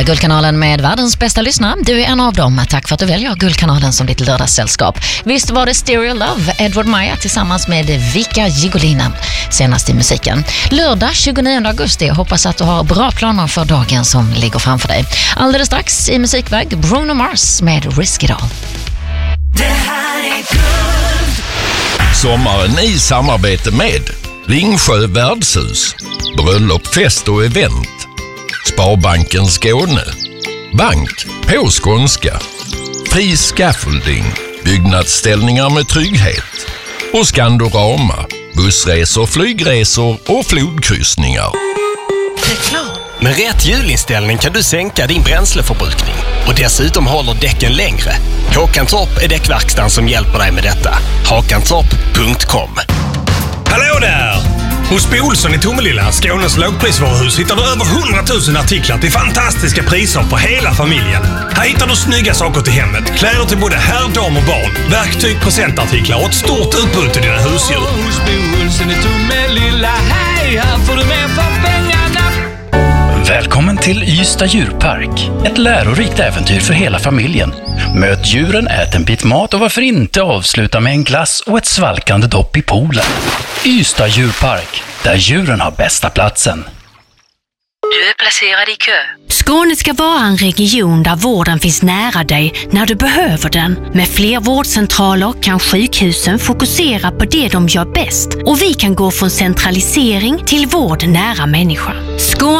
Guldkanalen med världens bästa lyssnare. Du är en av dem. Tack för att du väljer Guldkanalen som ditt lördagssällskap. Visst var det Stereo Love, Edward Maja tillsammans med Vika Gigolina senast i musiken. Lördag 29 augusti. Jag hoppas att du har bra planer för dagen som ligger framför dig. Alldeles strax i musikväg Bruno Mars med Risk It All. Det här är Guld. Sommaren i samarbete med Ringsjö värdshus, bröllop, fest och event, Sparbanken Skåne, bank på skånska, Fri Scaffolding, byggnadsställningar med trygghet och Skandorama, bussresor, flygresor och flodkryssningar. Med rätt hjulinställning kan du sänka din bränsleförbrukning och dessutom håller däcken längre. Håkantorp är däckverkstan som hjälper dig med detta. Hakantorp.com. Hallå där! Hos Bo Olsson i Tomelilla, Skånes lågprisvaruhus, hittar du över 100 000 artiklar till fantastiska priser för hela familjen. Här hittar du snygga saker till hemmet, kläder till både herr, dam och barn, verktyg, presentartiklar och ett stort utbud till dina husdjur. Hos Bo Olsson i Tomelilla, hej, här får du mer för pengarna. Välkommen till Ystad djurpark. Ett lärorikt äventyr för hela familjen. Möt djuren, ät en bit mat och varför inte avsluta med en glass och ett svalkande dopp i poolen. Ystad djurpark, där djuren har bästa platsen. Du är placerad i kö. Skåne ska vara en region där vården finns nära dig när du behöver den. Med fler vårdcentraler kan sjukhusen fokusera på det de gör bäst och vi kan gå från centralisering till vård nära människa.